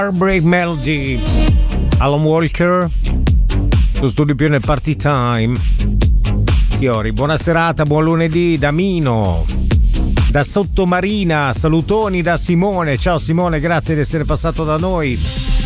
Heartbreak Melody, Alan Walker, lo studio più nel Party Time. Signori, buona serata, buon lunedì da Mino, da Sottomarina, salutoni da Simone. Ciao Simone, grazie di essere passato da noi.